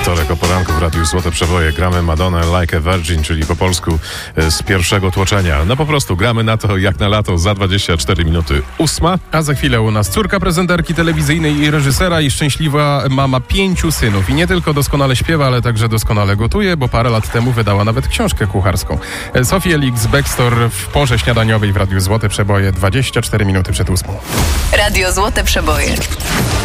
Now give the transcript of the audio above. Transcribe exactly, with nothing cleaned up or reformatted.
Wtorek o poranku w Radiu Złote Przeboje. Gramy Madonnę Like a Virgin, czyli po polsku z pierwszego tłoczenia. No po prostu gramy na to jak na lato za dwadzieścia cztery minuty. Ósma. A za chwilę u nas córka prezenterki telewizyjnej i reżysera i szczęśliwa mama pięciu synów. I nie tylko doskonale śpiewa, ale także doskonale gotuje, bo parę lat temu wydała nawet książkę kucharską. Sophie Ellis-Bextor w porze śniadaniowej w Radiu Złote Przeboje. dwadzieścia cztery minuty przed ósmą. Radio Złote Przeboje.